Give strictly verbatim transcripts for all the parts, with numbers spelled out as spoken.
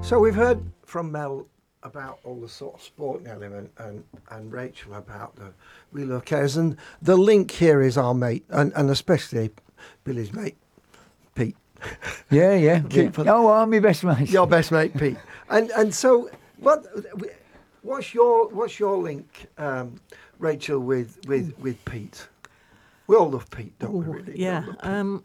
So we've heard from Mel about all the sort of sporting element and, and Rachel about the relocations. And the link here is our mate, and, and especially Billy's mate, Pete. Yeah, yeah. yeah. Oh, I'm my best mate. Your best mate, Pete. And and so, what what's your what's your link, um, Rachel, with, with, with Pete? We all love Pete, don't we, Ooh, really? Yeah. Um,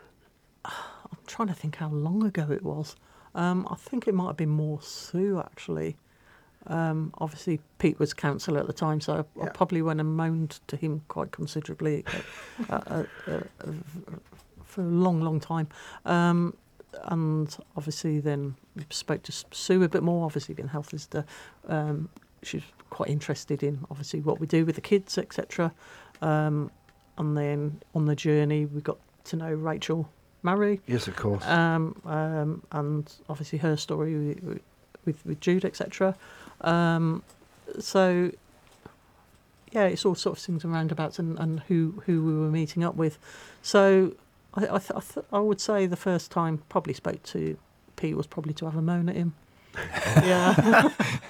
I'm trying to think how long ago it was. Um, I think it might have been more Sue, actually. Um, obviously, Pete was counsellor at the time, so I, Yeah. I probably went and moaned to him quite considerably uh, uh, uh, uh, for a long, long time. Um, and obviously then we spoke to Sue a bit more, obviously being health visitor. Um, she's quite interested in, obviously, what we do with the kids, et cetera. Um, and then on the journey, we got to know Rachel Murray. Yes, of course. Um, um, and obviously her story with, with, with Jude, et cetera. Um, so, yeah, it's all sort of things and roundabouts and, and who, who we were meeting up with. So I I, th- I, th- I would say the first time probably spoke to Pete was probably to have a moan at him. Yeah.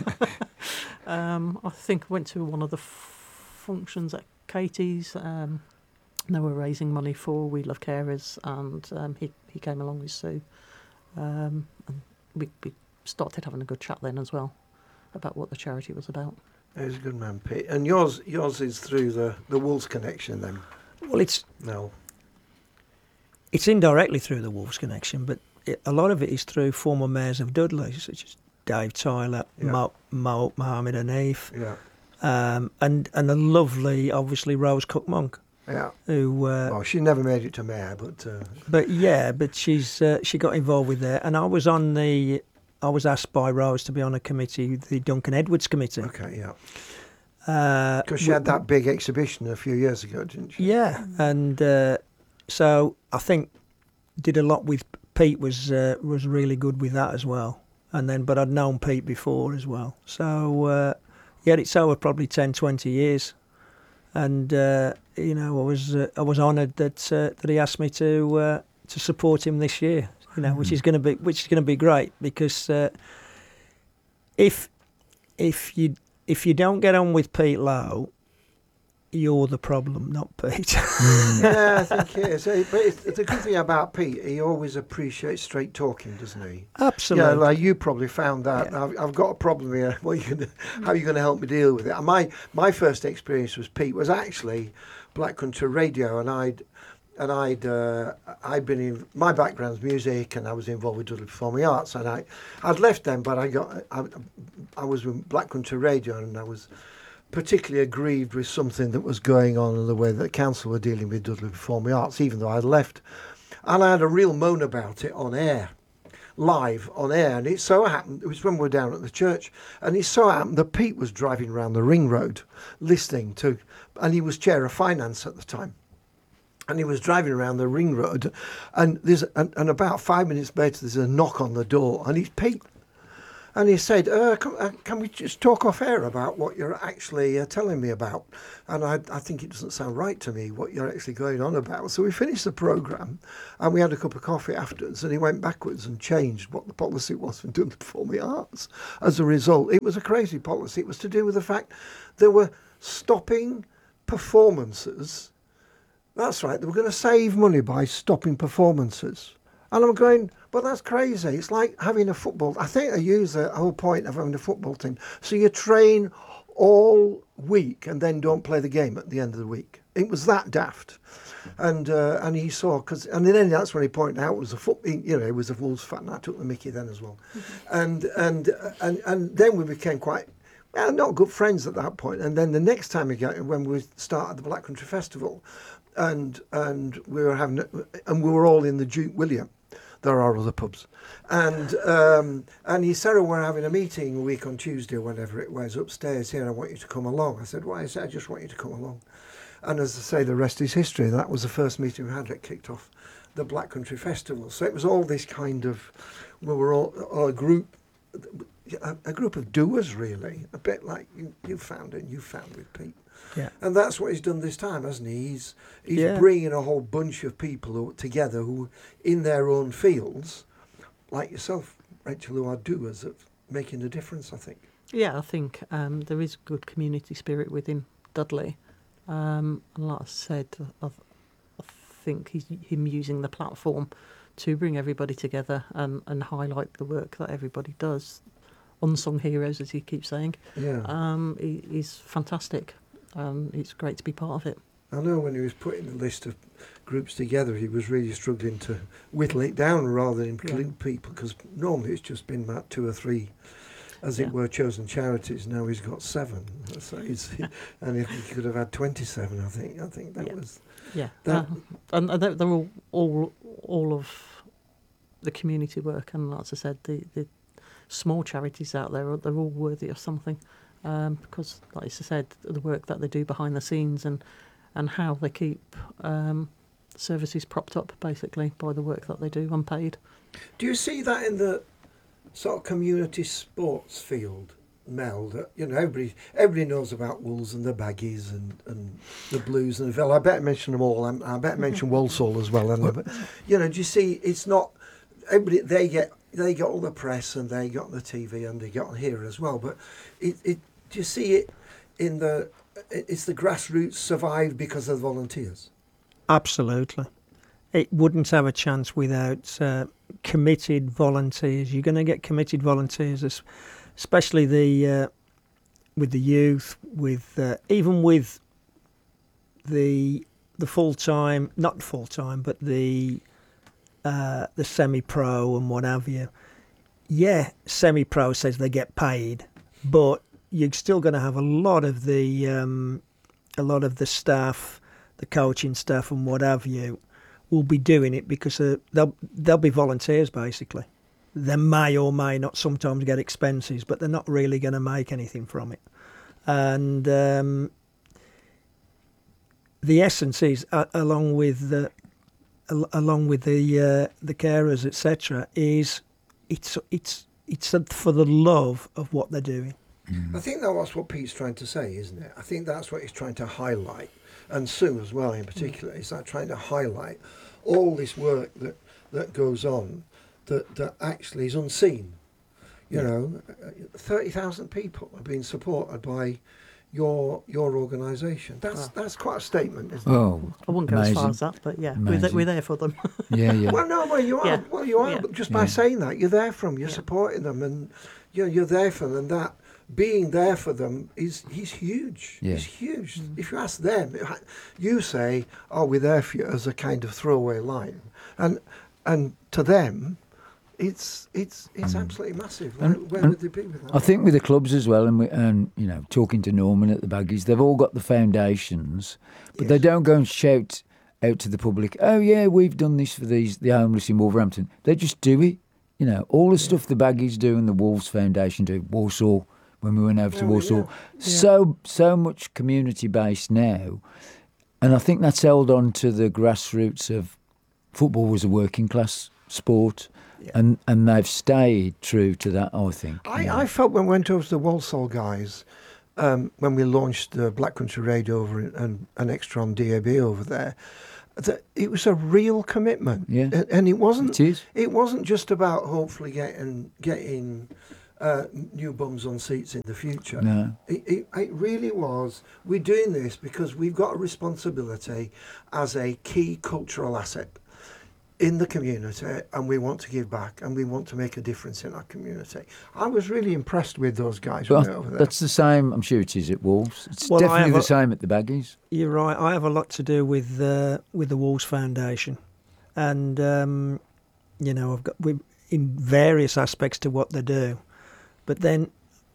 um, I think I went to one of the f- functions at Katie's. Um, they were raising money for We Love Carers, and um, he, he came along with Sue. Um, and we, we started having a good chat then as well about what the charity was about. He's a good man, Pete. And yours yours is through the, the Wolves connection then? Well, it's No. it's indirectly through the Wolves connection, but it, a lot of it is through former mayors of Dudley, such as Dave Tyler, Yeah. Mo, Mo, Mohammed Hanif, Yeah. um, and and the lovely, obviously, Rose Cook-Monk, Yeah. who... Uh, Well, she never made it to mayor, but... Uh, But yeah, but she's uh, she got involved with that, and I was on the I was asked by Rose to be on a committee, the Duncan Edwards committee. okay, yeah. Uh, Because she had that big exhibition a few years ago, didn't she? Yeah, and uh, so I think did a lot with Pete was uh, was really good with that as well. And then, but I'd known Pete before as well. So uh, yeah, it's over probably ten, twenty years, and uh, you know I was uh, I was honoured that uh, that he asked me to uh, to support him this year. You know, mm-hmm. which is going to be which is going to be great because uh, if if you if you don't get on with Pete Lowe, you're the problem, not Pete. Yeah, I think it is. But it's, the good thing about Pete, he always appreciates straight talking, doesn't he? Absolutely. Yeah, like you probably found that. Yeah. I've, I've got a problem here. What are you gonna, how are you going to help me deal with it? And my my first experience with Pete was actually Black Country Radio, and I'd and I'd uh, I'd been in my background's music, and I was involved with Dudley Performing Arts, and I I'd left them, but I got I, I was with Black Country Radio, and I was particularly aggrieved with something that was going on in the way that the council were dealing with Dudley Performing Arts, even though I'd left. And I had a real moan about it on air, live on air. And it so happened, it was when we were down at the church, and it so happened that Pete was driving around the ring road listening to, and he was chair of finance at the time. And he was driving around the ring road, and there's and, and about five minutes later, there's a knock on the door, and it's Pete. And he said, uh, can, uh, can we just talk off air about what you're actually uh, telling me about? And I, I think it doesn't sound right to me, what you're actually going on about. So we finished the programme, and we had a cup of coffee afterwards, and he went backwards and changed what the policy was for Dudley Performing Arts. As a result, it was a crazy policy. It was to do with the fact they were stopping performances. That's right, they were going to save money by stopping performances. And I'm going, but that's crazy. It's like having a football. I think they use the whole point of having a football team. So you train all week and then don't play the game at the end of the week. It was that daft. And uh, and he saw, because, and then that's when he pointed out it was a foot, you know, he was a Wolves fan, and I took the mickey then as well. Mm-hmm. And, and, and, and then we became quite, well, not good friends at that point. And then the next time we got, when we started the Black Country Festival, and and we were having, and we were all in the Duke William. There are other pubs. And um, and he said, oh, we're having a meeting a week on Tuesday or whenever it was upstairs here. I want you to come along. I said, why? I said, I just want you to come along. And as I say, the rest is history. That was the first meeting we had that kicked off the Black Country Festival. So it was all this kind of, we were all, all a group, a, a group of doers, really. A bit like you, you found and you found with Pete. Yeah. And that's what he's done this time, hasn't he? He's he's Yeah. bringing a whole bunch of people who, together who, in their own fields, like yourself, Rachel, who are doers of making a difference, I think. Yeah, I think um, there is good community spirit within Dudley. Um, and like I said, I, I think he's, him using the platform to bring everybody together and, and highlight the work that everybody does. Unsung heroes, as he keeps saying. Yeah. Um, he, he's fantastic. Um, it's great to be part of it. I know when he was putting the list of groups together, he was really struggling to whittle it down rather than include yeah. people, because normally it's just been about two or three, as yeah. it were, chosen charities. Now he's got seven, so he's, and if he could have had twenty-seven, I think. I think that yeah. was yeah, that uh, and, and they're all all all of the community work, and as I said, the the small charities out there, they're all worthy of something, um, because, like I said, the work that they do behind the scenes and. and how they keep um, services propped up, basically, by the work that they do, unpaid. Do you see that in the sort of community sports field, Mel? That, you know, everybody everybody knows about Wolves and the Baggies and, and the Blues and the Villa. I better mention them all. I, I better mention Walsall as well. And, but, you know, do you see, it's not, everybody, they get they get all the press and they get on the T V and they get on here as well. But it, it do you see it in the... It's the grassroots survived because of the volunteers? Absolutely. It wouldn't have a chance without uh, committed volunteers. You're going to get committed volunteers, especially the uh, with the youth, with uh, even with the the full time, not full time, but the uh, the semi pro and what have you. Yeah, semi pro says they get paid, but you're still going to have a lot of the um, a lot of the staff, the coaching staff and what have you, will be doing it because uh, they'll they'll be volunteers basically. They may or may not sometimes get expenses, but they're not really going to make anything from it. And um, the essence is, uh, along with the uh, along with the uh, the carers, et cetera, is it's it's it's for the love of what they're doing. I think that's what Pete's trying to say, isn't it? I think that's what he's trying to highlight, and Sue as well in particular. Is that trying to highlight all this work that, that goes on that, that actually is unseen. You yeah. know, thirty thousand people are being supported by your your organisation. That's oh. that's quite a statement, isn't oh, it? I wouldn't go amazing. as far as that, but yeah, we're, th- we're there for them. yeah, yeah. Well, no, well you are. Yeah. Well, you are. Yeah. But just by yeah. saying that, you're there for them. You're yeah. supporting them, and you're you're there for them. That being there for them is he's huge. Yeah. He's huge. Mm. If you ask them, you say, "Oh, we're there for you," as a kind of throwaway line, and and to them, it's it's it's mm. absolutely massive. Where, and, where and would they be with that? I think with the clubs as well, and we, and you know, talking to Norman at the Baggies, they've all got the foundations, but yes. they don't go and shout out to the public, "Oh yeah, we've done this for these the homeless in Wolverhampton." They just do it. You know, all the yeah. stuff the Baggies do and the Wolves Foundation do, Walsall. When we went over to oh, Walsall, yeah. Yeah. so so much community based now, and I think that's held on to the grassroots of football was a working class sport, yeah. and and they've stayed true to that. I think. I, yeah. I felt when we went over to the Walsall guys, um, when we launched the Black Country Radio over in, and an extra on D A B over there, that it was a real commitment. Yeah, and, and it wasn't. It is. It wasn't just about hopefully getting getting. Uh, new bums on seats in the future. No. It, it, it really was. We're doing this because we've got a responsibility as a key cultural asset in the community, and we want to give back and we want to make a difference in our community. I was really impressed with those guys well, over there. That's the same, I'm sure it is at Wolves. It's well, definitely the a, same at the Baggies. You're right. I have a lot to do with uh, with the Wolves Foundation, and um, you know, I've got we in various aspects to what they do. But then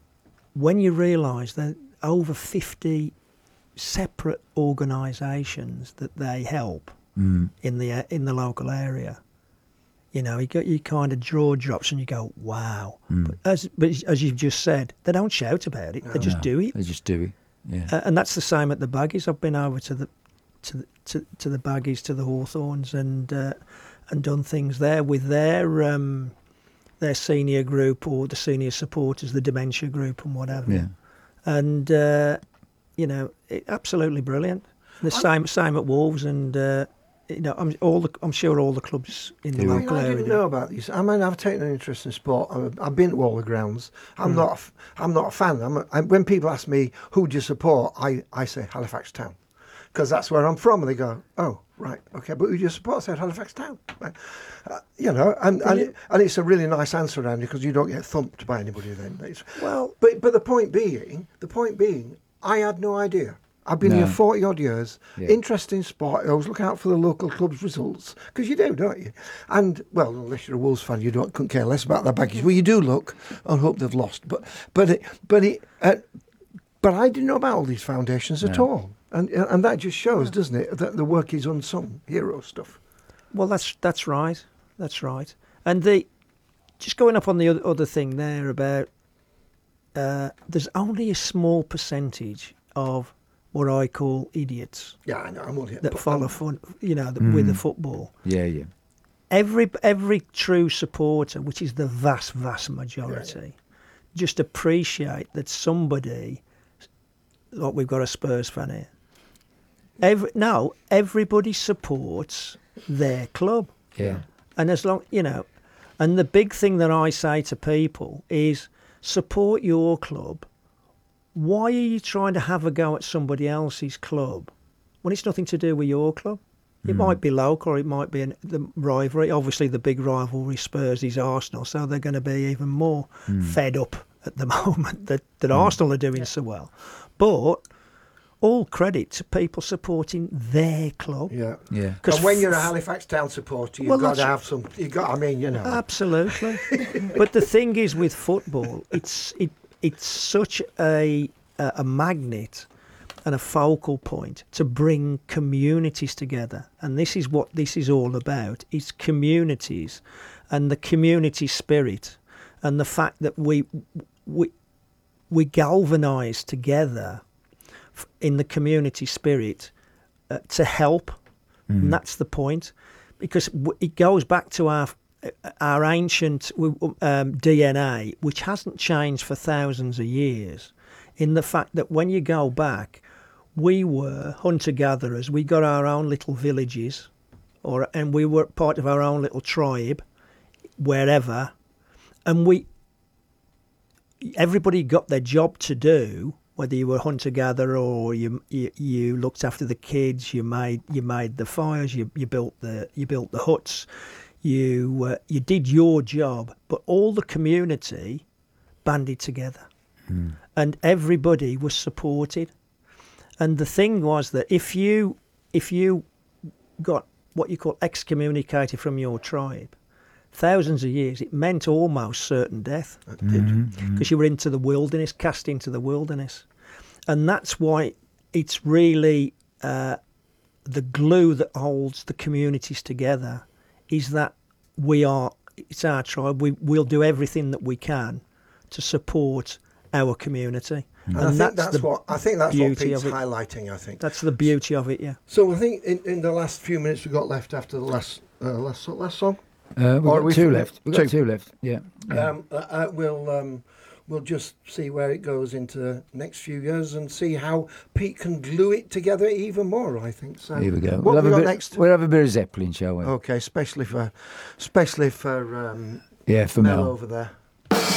when you realise that over fifty separate organisations that they help mm. in the in the local area, you know, you, got, you kind of jaw drops and you go, wow. Mm. But, as, but as you've just said, they don't shout about it. No, they just no, do it. They just do it, yeah. Uh, and that's the same at the Baggies. I've been over to the to the, to, to the Baggies, to the Hawthorns, and, uh, and done things there with their... Um, their senior group or the senior supporters, the dementia group and whatever. Yeah. And, uh, you know, it, absolutely brilliant. The same same at Wolves, and, uh, you know, I'm all the, I'm sure all the clubs in the Do. I, mean, local I area. didn't do. know about these. I mean, I've taken an interest in sport. I've, I've been to all the grounds. I'm Mm. not. A, f- I'm not a fan. I'm a, I, when people ask me who do you support, I, I say Halifax Town, because that's where I'm from. And they go, oh, right, okay, but who do you support? I said Halifax Town. Right. Uh, you know, and and, it, and it's a really nice answer, Andy, because you don't get thumped by anybody then. It's, Well, but but the point being, the point being, I had no idea. I've been No. here forty odd years. Yeah. Interested in sport. I always look out for the local club's results because you do, don't you? And well, unless you're a Wolves fan, you don't couldn't care less about their baggies. Well, you do look and hope they've lost. But but it, but it, uh, but I didn't know about all these foundations at No. all. And and that just shows, doesn't it, that the work is unsung hero stuff. well, that's that's right, that's right. And the just going up on the other, other thing there about uh, there's only a small percentage of what I call idiots Yeah, I know. I'm only that follow fun, you know, that, Mm. with the football. Yeah, yeah. Every every true supporter, which is the vast vast majority, just appreciate that somebody, like we've got a Spurs fan here. Every no, everybody supports their club, Yeah. and as long you know, and the big thing that I say to people is support your club. Why are you trying to have a go at somebody else's club when it's nothing to do with your club? It might be local, or it might be an, the rivalry. Obviously, the big rivalry Spurs is Arsenal, so they're going to be even more fed up at the moment that, that Arsenal are doing so well. But all credit to people supporting their club. Yeah. Yeah. And when you're a f- Halifax Town supporter, you've Well, got to that's- have some. You got. I mean, you know. Absolutely. But the thing is with football, it's it it's such a a, a magnet and a focal point to bring communities together. And this is what this is all about. It's communities and the community spirit and the fact that we we we galvanise together f- in the community spirit uh, to help. And that's the point, because w- it goes back to our our ancient um, D N A, which hasn't changed for thousands of years, in the fact that when you go back, we were hunter-gatherers. We got our own little villages, or and we were part of our own little tribe, wherever, and we everybody got their job to do. Whether you were a hunter-gatherer or you, you you looked after the kids, you made you made the fires, you you built the you built the huts, you uh, you did your job, but all the community banded together, and everybody was supported. And the thing was that if you if you got what you call excommunicated from your tribe, thousands of years, it meant almost certain death, because you were into the wilderness, cast into the wilderness. And that's why it's really uh, the glue that holds the communities together, is that we are, it's our tribe, we, we'll do everything that we can to support our community. And I think that's, the what I think that's what beauty Pete's of it. highlighting. I think. That's the beauty of it, yeah. So I think in, in the last few minutes we've got left after the last uh, last so- last song, Uh, we've Or got we two fin- left. We've got two. two left. Yeah. yeah. um, uh, uh, we'll um, we'll just see where it goes into the next few years and see how Pete can glue it together even more. I think so. Here we go. What we'll have have we a got bit, next? We'll have a bit of Zeppelin, shall we? Okay, especially for especially for um, Yeah, for Mel Mel. over there.